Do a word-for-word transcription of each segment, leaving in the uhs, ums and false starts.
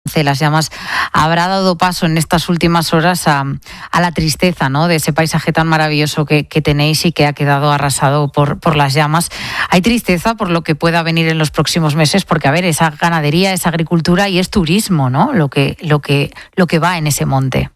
Las llamas habrá dado paso en estas últimas horas a, a la tristeza, ¿no?, de ese paisaje tan maravilloso que, que tenéis y que ha quedado arrasado por, por las llamas. Hay tristeza por lo que pueda venir en los próximos meses, porque, a ver, esa ganadería, esa agricultura y es turismo, ¿no?, lo que, lo que, lo que va en ese monte.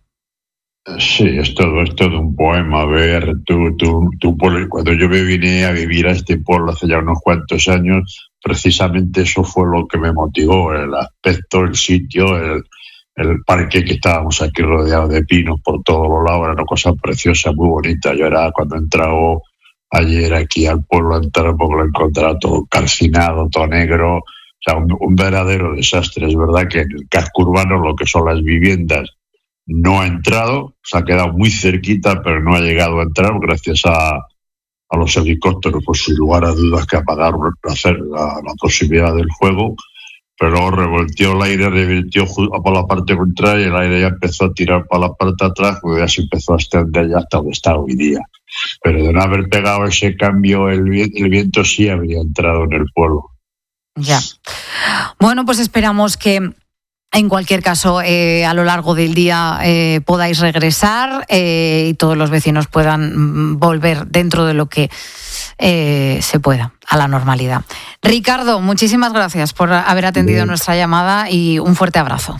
Sí, es todo, es todo un poema. A ver, tú, tú, tú, cuando yo me vine a vivir a este pueblo hace ya unos cuantos años, precisamente eso fue lo que me motivó, el aspecto, el sitio, el, el parque, que estábamos aquí rodeados de pinos por todos los lados, era una cosa preciosa, muy bonita. Yo era, cuando entraba ayer aquí al pueblo, entrar porque lo encontraba todo calcinado, todo negro, o sea, un, un verdadero desastre. Es verdad que en el casco urbano, lo que son las viviendas, no ha entrado, se ha quedado muy cerquita, pero no ha llegado a entrar gracias a, a los helicópteros, pues sin lugar a dudas que apagaron hacer la, la posibilidad del fuego, pero luego revolteó el aire, revirtió por la parte contraria y el aire ya empezó a tirar para la parte de atrás, pues ya se empezó a extender ya hasta donde está hoy día. Pero de no haber pegado ese cambio, el, el viento sí habría entrado en el pueblo. Ya. Bueno, pues esperamos que en cualquier caso, eh, a lo largo del día eh, podáis regresar eh, y todos los vecinos puedan volver dentro de lo que eh, se pueda a la normalidad. Ricardo, muchísimas gracias por haber atendido Bien. nuestra llamada y un fuerte abrazo.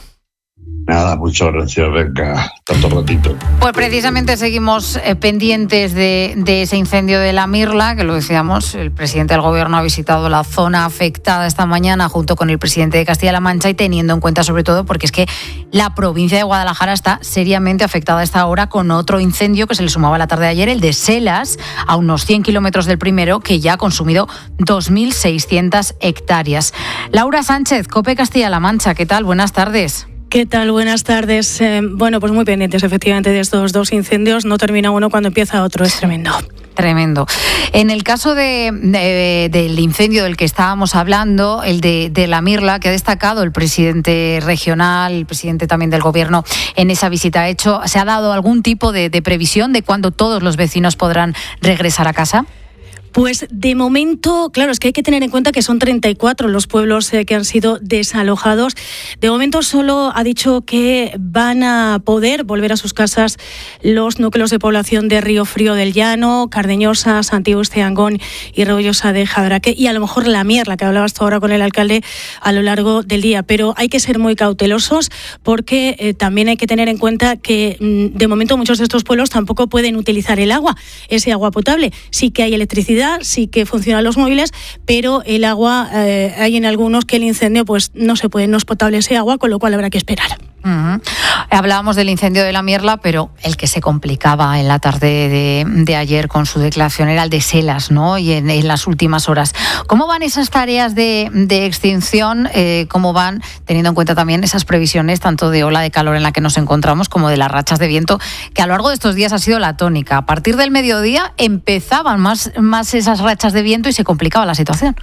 Nada, muchas gracias, venga, tanto ratito. Pues precisamente seguimos eh, pendientes de, de ese incendio de La Mirla, que lo decíamos, el presidente del gobierno ha visitado la zona afectada esta mañana junto con el presidente de Castilla-La Mancha, y teniendo en cuenta sobre todo porque es que la provincia de Guadalajara está seriamente afectada a esta hora con otro incendio que se le sumaba la tarde de ayer, el de Selas, a unos cien kilómetros del primero, que ya ha consumido dos mil seiscientas hectáreas. Laura Sánchez, COPE Castilla-La Mancha, ¿qué tal? Buenas tardes. ¿Qué tal? Buenas tardes. Eh, bueno, pues muy pendientes efectivamente de estos dos incendios. No termina uno cuando empieza otro. Es tremendo. Tremendo. En el caso de, de, del incendio del que estábamos hablando, el de, de La Mirla, que ha destacado el presidente regional, el presidente también del gobierno en esa visita hecho, ¿se ha dado algún tipo de, de previsión de cuándo todos los vecinos podrán regresar a casa? Pues de momento, claro, es que hay que tener en cuenta que son treinta y cuatro los pueblos eh, que han sido desalojados. De momento solo ha dicho que van a poder volver a sus casas los núcleos de población de Río Frío del Llano, Cardeñosa, Santiago de Angón y Rebollosa de Jadraque, y a lo mejor La Mirla, que hablabas tú ahora con el alcalde, a lo largo del día. Pero hay que ser muy cautelosos porque eh, también hay que tener en cuenta que mm, de momento muchos de estos pueblos tampoco pueden utilizar el agua, ese agua potable. Sí que hay electricidad, sí que funcionan los móviles, pero el agua, eh, hay en algunos que el incendio pues no se puede, no es potable ese agua, con lo cual habrá que esperar. Uh-huh. Hablábamos del incendio de La Mirla, pero el que se complicaba en la tarde de, de ayer con su declaración era el de Selas, ¿no? Y en, en las últimas horas. ¿Cómo van esas tareas de, de extinción? Eh, ¿Cómo van, teniendo en cuenta también esas previsiones tanto de ola de calor en la que nos encontramos como de las rachas de viento, que a lo largo de estos días ha sido la tónica? A partir del mediodía empezaban más, más esas rachas de viento y se complicaba la situación.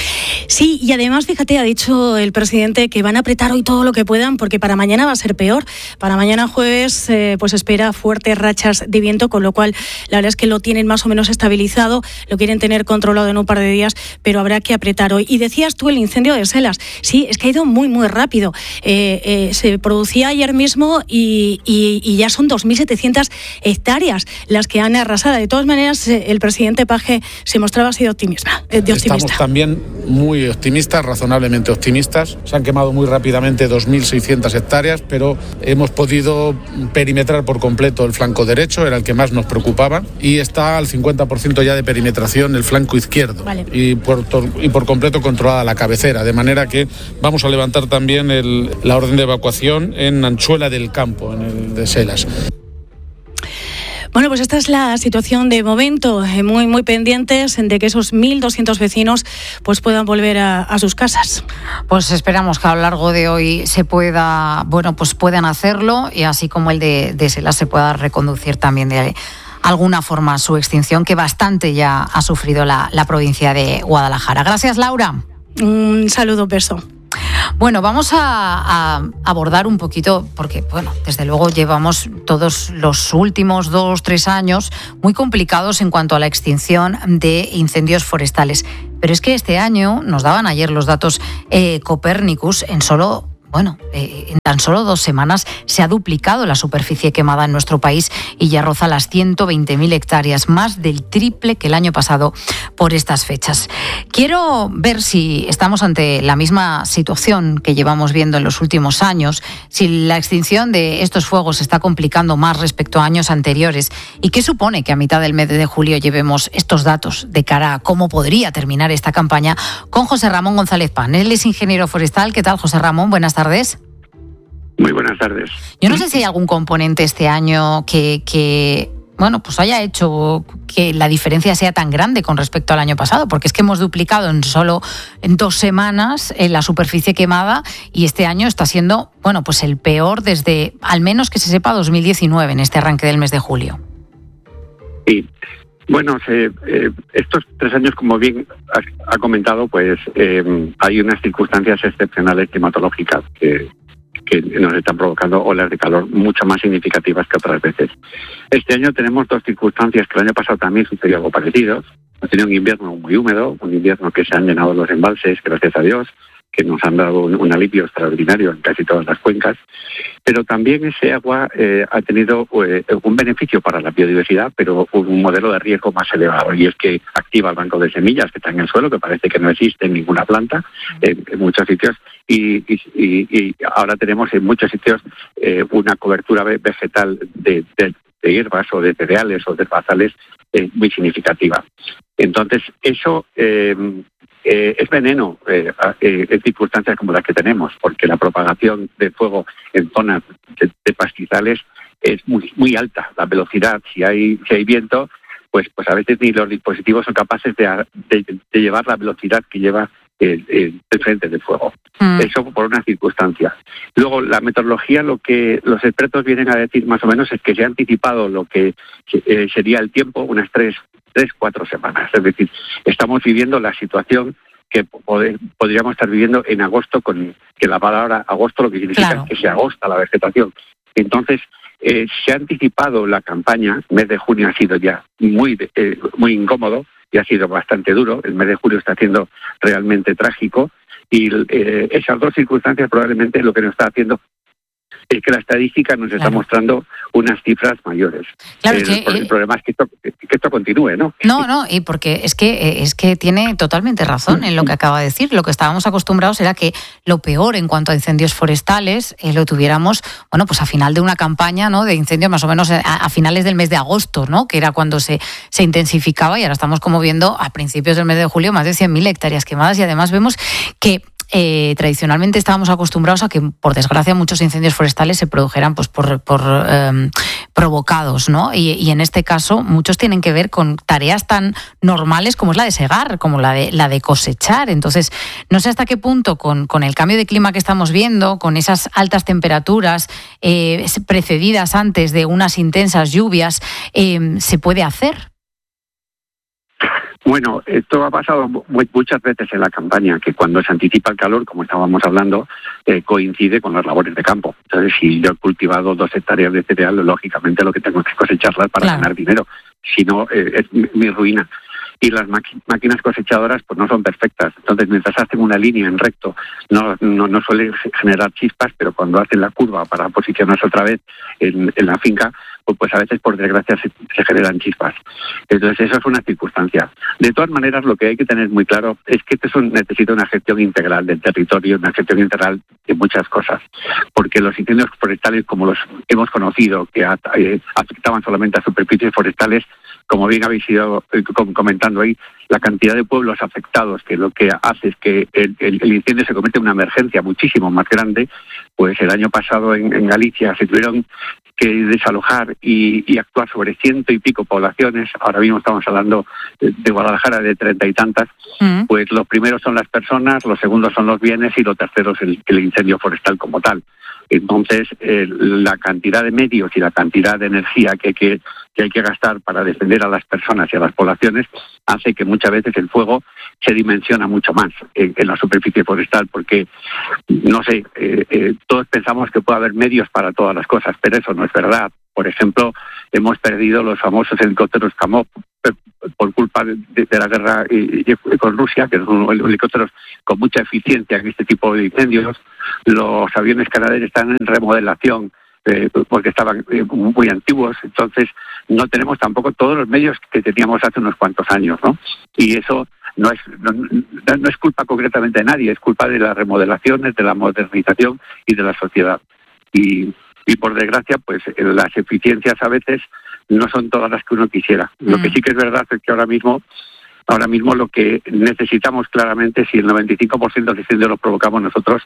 Sí, y además, fíjate, ha dicho el presidente que van a apretar hoy todo lo que puedan porque para mañana va a ser peor. Para mañana jueves eh, pues espera fuertes rachas de viento, con lo cual la verdad es que lo tienen más o menos estabilizado, lo quieren tener controlado en un par de días, pero habrá que apretar hoy. Y decías tú el incendio de Selas, sí, es que ha ido muy muy rápido. Eh, eh, se producía ayer mismo y, y, y ya son dos mil setecientas hectáreas las que han arrasado. De todas maneras, eh, el presidente Paje se mostraba así de optimista. Eh, de optimista. Estamos también muy optimistas, razonablemente optimistas. Se han quemado muy rápidamente dos mil seiscientas hectáreas, pero hemos podido perimetrar por completo el flanco derecho, era el que más nos preocupaba, y está al cincuenta por ciento ya de perimetración el flanco izquierdo. Vale. y, por, y por completo controlada la cabecera, de manera que vamos a levantar también el, la orden de evacuación en Anchuela del Campo, en el de Selas. Bueno, pues esta es la situación de momento, eh, muy muy pendientes de que esos mil doscientos vecinos pues puedan volver a, a sus casas. Pues esperamos que a lo largo de hoy se pueda, bueno, pues puedan hacerlo, y así como el de, de Selas se pueda reconducir también de alguna forma su extinción, que bastante ya ha sufrido la, la provincia de Guadalajara. Gracias, Laura. Un saludo, beso. Bueno, vamos a, a abordar un poquito, porque, bueno, desde luego llevamos todos los últimos dos, tres años muy complicados en cuanto a la extinción de incendios forestales. Pero es que este año, nos daban ayer los datos eh, Copernicus, en solo bueno, eh, en tan solo dos semanas se ha duplicado la superficie quemada en nuestro país y ya roza las ciento veinte mil hectáreas, más del triple que el año pasado por estas fechas. Quiero ver si estamos ante la misma situación que llevamos viendo en los últimos años, si la extinción de estos fuegos se está complicando más respecto a años anteriores y qué supone que a mitad del mes de julio llevemos estos datos de cara a cómo podría terminar esta campaña con José Ramón González Pan. Él es ingeniero forestal. ¿Qué tal, José Ramón? Buenas tardes. Muy buenas tardes. Yo no sé si hay algún componente este año que, que bueno, pues haya hecho que la diferencia sea tan grande con respecto al año pasado, porque es que hemos duplicado en solo en dos semanas en la superficie quemada y este año está siendo, bueno, pues el peor desde, al menos que se sepa, dos mil diecinueve en este arranque del mes de julio. Sí. Bueno, se, eh, estos tres años, como bien ha, ha comentado, pues eh, hay unas circunstancias excepcionales climatológicas que, que nos están provocando olas de calor mucho más significativas que otras veces. Este año tenemos dos circunstancias que el año pasado también sucedió algo parecido. Hemos tenido un invierno muy húmedo, un invierno que se han llenado los embalses, gracias a Dios, que nos han dado un, un alivio extraordinario en casi todas las cuencas, pero también ese agua eh, ha tenido eh, un beneficio para la biodiversidad, pero un modelo de riesgo más elevado, y es que activa el banco de semillas que está en el suelo, que parece que no existe en ninguna planta, eh, en muchos sitios, y, y, y ahora tenemos en muchos sitios eh, una cobertura vegetal de, de, de hierbas o de cereales o de herbazales eh, muy significativa. Entonces, eso eh, eh, es veneno eh, eh, en circunstancias como las que tenemos, porque la propagación de fuego en zonas de, de pastizales es muy muy alta. La velocidad, si hay si hay viento, pues pues a veces ni los dispositivos son capaces de, de, de llevar la velocidad que lleva el, el, el frente del fuego. Mm. Eso por una circunstancia. Luego, la meteorología, lo que los expertos vienen a decir más o menos es que se ha anticipado lo que eh, sería el tiempo, unas tres tres, cuatro semanas. Es decir, estamos viviendo la situación que poder, podríamos estar viviendo en agosto, con que la palabra agosto lo que significa claro. es que se agosta la vegetación. Entonces, eh, se ha anticipado la campaña. El mes de junio ha sido ya muy, eh, muy incómodo y ha sido bastante duro. El mes de julio está siendo realmente trágico y eh, esas dos circunstancias probablemente lo que nos está haciendo es que la estadística nos claro. está mostrando unas cifras mayores. Claro, el, que, el problema es que esto, que esto continúe, ¿no? No, no, y porque es que es que tiene totalmente razón en lo que acaba de decir. Lo que estábamos acostumbrados era que lo peor en cuanto a incendios forestales eh, lo tuviéramos, bueno, pues a final de una campaña, ¿no? De incendios más o menos a, a finales del mes de agosto, ¿no? Que era cuando se, se intensificaba, y ahora estamos como viendo a principios del mes de julio más de cien mil hectáreas quemadas, y además vemos que Eh, tradicionalmente estábamos acostumbrados a que, por desgracia, muchos incendios forestales se produjeran pues por, por eh, provocados, ¿no? Y, y en este caso muchos tienen que ver con tareas tan normales como es la de segar, como la de la de cosechar. Entonces, no sé hasta qué punto con, con el cambio de clima que estamos viendo, con esas altas temperaturas eh, precedidas antes de unas intensas lluvias, eh, se puede hacer. Bueno, esto ha pasado muchas veces en la campaña, que cuando se anticipa el calor, como estábamos hablando, eh, coincide con las labores de campo. Entonces, si yo he cultivado dos hectáreas de cereal, lógicamente lo que tengo que cosecharlas para claro. ganar dinero. Si no, eh, es mi, mi ruina. Y las máquinas cosechadoras pues no son perfectas. Entonces, mientras hacen una línea en recto, no, no, no suelen generar chispas, pero cuando hacen la curva para posicionarse otra vez en, en la finca, pues, pues a veces, por desgracia, se, se generan chispas. Entonces, eso es una circunstancia. De todas maneras, lo que hay que tener muy claro es que esto necesita una gestión integral del territorio, una gestión integral de muchas cosas. Porque los incendios forestales, como los hemos conocido, que eh, afectaban solamente a superficies forestales, como bien habéis ido comentando ahí, la cantidad de pueblos afectados, que lo que hace es que el, el, el incendio se convierte en una emergencia muchísimo más grande. Pues el año pasado en, en Galicia se tuvieron que desalojar y, y actuar sobre ciento y pico poblaciones. Ahora mismo estamos hablando de, de Guadalajara de treinta y tantas. Mm. Pues los primeros son las personas, los segundos son los bienes y los terceros el, el incendio forestal como tal. Entonces, eh, la cantidad de medios y la cantidad de energía que hay que, que hay que gastar para defender a las personas y a las poblaciones hace que muchas veces el fuego se dimensiona mucho más en, en la superficie forestal, porque, no sé, eh, eh, todos pensamos que puede haber medios para todas las cosas, pero eso no es verdad. Por ejemplo, hemos perdido los famosos helicópteros Kamov por culpa de, de la guerra y, y con Rusia, que son helicópteros con mucha eficiencia en este tipo de incendios. Los aviones canadenses están en remodelación eh, porque estaban eh, muy antiguos, entonces no tenemos tampoco todos los medios que teníamos hace unos cuantos años, ¿no? Y eso no es no, no es culpa concretamente de nadie, es culpa de las remodelaciones, de la modernización y de la sociedad. Y, y por desgracia, pues las eficiencias a veces no son todas las que uno quisiera. Mm. Lo que sí que es verdad es que ahora mismo ahora mismo lo que necesitamos claramente, si el noventa y cinco por ciento de incendios los provocamos nosotros,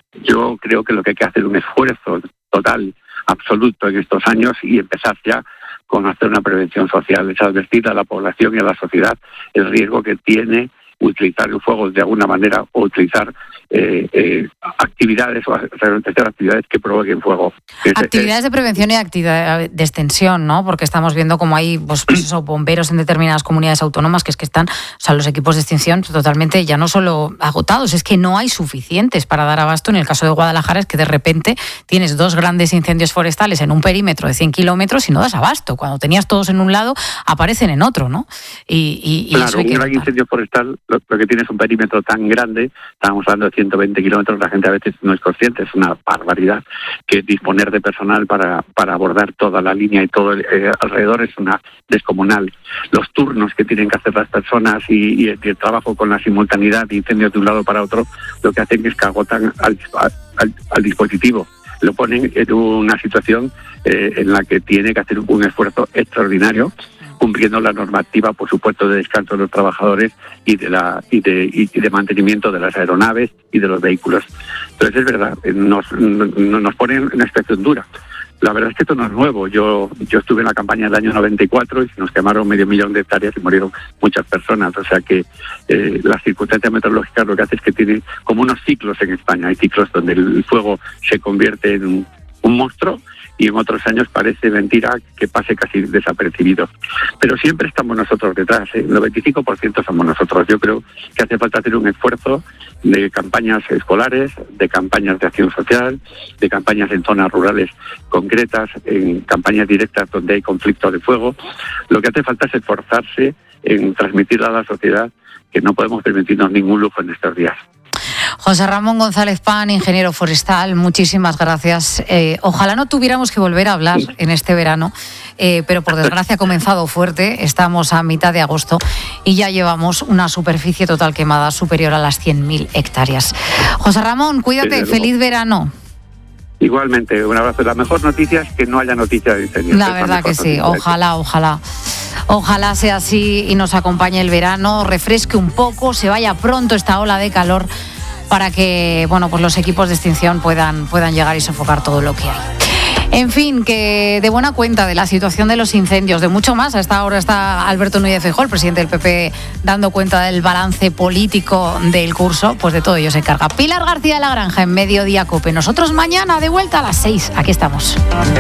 yo creo que lo que hay que hacer es un esfuerzo total, absoluto en estos años y empezar ya con hacer una prevención social, es advertir a la población y a la sociedad el riesgo que tiene utilizar el fuego de alguna manera o utilizar eh, eh, actividades o hacer actividades que provoquen fuego. Actividades de prevención y actividad de extensión, ¿no? Porque estamos viendo como hay pues, pues eso, bomberos en determinadas comunidades autónomas que es que están, o sea, los equipos de extinción totalmente ya no solo agotados, es que no hay suficientes para dar abasto. En el caso de Guadalajara es que de repente tienes dos grandes incendios forestales en un perímetro de cien kilómetros y no das abasto. Cuando tenías todos en un lado, aparecen en otro, ¿no? Y, y, y claro, eso hay que un gran evitar. Incendio forestal, lo, lo que tiene es un perímetro tan grande, estamos hablando de ciento veinte kilómetros, la gente a veces no es consciente, es una barbaridad, que disponer de personal para, para abordar toda la línea y todo el, eh, alrededor es una descomunal. Los turnos que tienen que hacer las personas y, y, el, y el trabajo con la simultaneidad de incendios de un lado para otro, lo que hacen es que agotan al, al, al dispositivo. Lo ponen en una situación eh, en la que tiene que hacer un esfuerzo extraordinario, cumpliendo la normativa, por supuesto, de descanso de los trabajadores y de la y de, y de mantenimiento de las aeronaves y de los vehículos. Entonces, es verdad, nos, nos ponen en una situación dura. La verdad es que esto no es nuevo. Yo yo estuve en la campaña del año noventa y cuatro y nos quemaron medio millón de hectáreas y murieron muchas personas. O sea que eh, las circunstancias meteorológicas lo que hace es que tienen como unos ciclos en España. Hay ciclos donde el fuego se convierte en un, un monstruo y en otros años parece mentira que pase casi desapercibido. Pero siempre estamos nosotros detrás, ¿eh? El noventa y cinco por ciento somos nosotros. Yo creo que hace falta hacer un esfuerzo de campañas escolares, de campañas de acción social, de campañas en zonas rurales concretas, en campañas directas donde hay conflictos de fuego. Lo que hace falta es esforzarse en transmitir a la sociedad que no podemos permitirnos ningún lujo en estos días. José Ramón González Pan, ingeniero forestal, muchísimas gracias. Eh, ojalá no tuviéramos que volver a hablar en este verano, eh, pero por desgracia ha comenzado fuerte. Estamos a mitad de agosto y ya llevamos una superficie total quemada superior a las cien mil hectáreas. José Ramón, cuídate, feliz verano. Igualmente, un abrazo. La mejor noticia es que no haya noticias de incendios. La verdad que sí, ojalá, ojalá. Ojalá sea así y nos acompañe el verano, refresque un poco, se vaya pronto esta ola de calor para que, bueno, pues los equipos de extinción puedan, puedan llegar y sofocar todo lo que hay. En fin, que de buena cuenta de la situación de los incendios, de mucho más. A esta hora está Alberto Núñez Feijóo, el presidente del P P, dando cuenta del balance político del curso. Pues de todo ello se encarga Pilar García de la Granja en Mediodía COPE. Nosotros mañana de vuelta a las seis. Aquí estamos.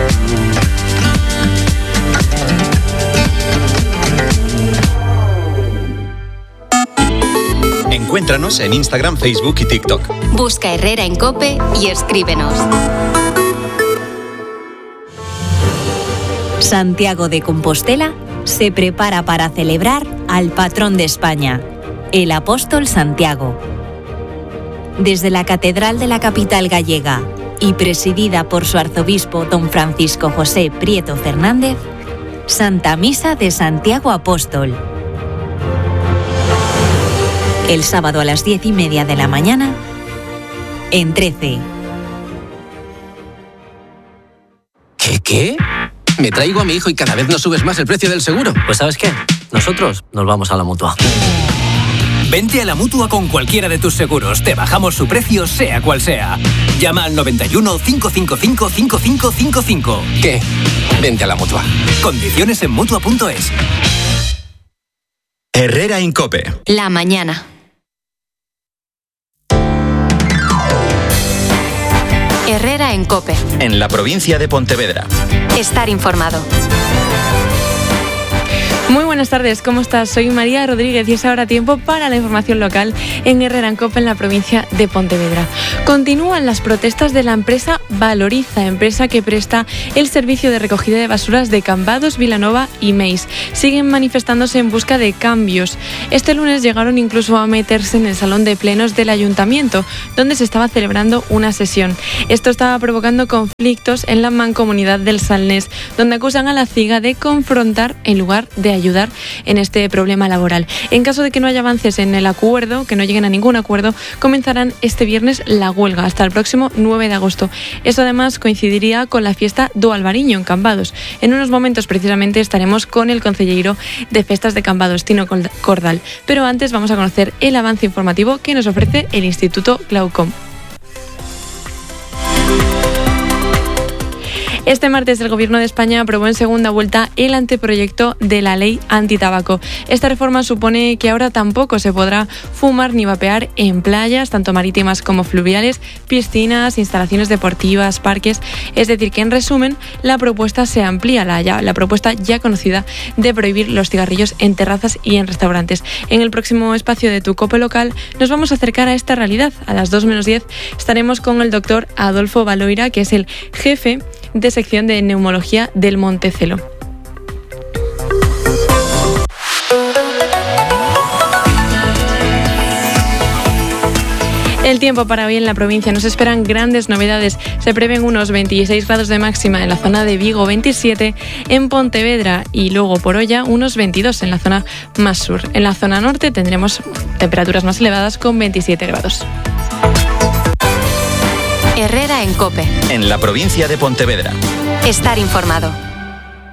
Encuéntranos en Instagram, Facebook y TikTok. Busca Herrera en COPE y escríbenos. Santiago de Compostela se prepara para celebrar al patrón de España, el apóstol Santiago. Desde la Catedral de la capital gallega y presidida por su arzobispo don Francisco José Prieto Fernández, Santa Misa de Santiago Apóstol. El sábado a las diez y media de la mañana, en trece. ¿Qué, qué? Me traigo a mi hijo y cada vez nos subes más el precio del seguro. Pues ¿sabes qué? Nosotros nos vamos a la Mutua. Vente a la Mutua con cualquiera de tus seguros. Te bajamos su precio, sea cual sea. Llama al noventa y uno, cinco cinco cinco, cinco cinco cinco cinco. ¿Qué? Vente a la Mutua. Condiciones en Mutua punto es. Herrera en COPE. La mañana. Herrera en COPE. En la provincia de Pontevedra. Estar informado. Muy buenas tardes, ¿cómo estás? Soy María Rodríguez y es ahora tiempo para la información local en Herrera en Cope, en la provincia de Pontevedra. Continúan las protestas de la empresa Valoriza, empresa que presta el servicio de recogida de basuras de Cambados, Vilanova y Meis. Siguen manifestándose en busca de cambios. Este lunes llegaron incluso a meterse en el salón de plenos del ayuntamiento, donde se estaba celebrando una sesión. Esto estaba provocando conflictos en la mancomunidad del Salnés, donde acusan a la CIGA de confrontar en lugar de ayudar en este problema laboral. En caso de que no haya avances en el acuerdo, que no lleguen a ningún acuerdo, comenzarán este viernes la huelga hasta el próximo nueve de agosto. Esto además coincidiría con la fiesta do Albariño en Cambados. En unos momentos precisamente estaremos con el concelleiro de Festas de Cambados, Tino Cordal. Pero antes vamos a conocer el avance informativo que nos ofrece el Instituto Glaucom. Este martes el Gobierno de España aprobó en segunda vuelta el anteproyecto de la ley antitabaco. Esta reforma supone que ahora tampoco se podrá fumar ni vapear en playas, tanto marítimas como fluviales, piscinas, instalaciones deportivas, parques. Es decir, que en resumen, la propuesta se amplía, la, ya, la propuesta ya conocida de prohibir los cigarrillos en terrazas y en restaurantes. En el próximo espacio de Tu Cope Local nos vamos a acercar a esta realidad. A las dos menos diez estaremos con el doctor Adolfo Baloira, que es el jefe de sección de neumología del Montecelo. El tiempo para hoy en la provincia, nos esperan grandes novedades. Se prevén unos veintiséis grados de máxima en la zona de Vigo, veintisiete en Pontevedra y luego por Oya unos veintidós en la zona más sur. En la zona norte tendremos temperaturas más elevadas con veintisiete grados. Herrera en Cope. En la provincia de Pontevedra. Estar informado.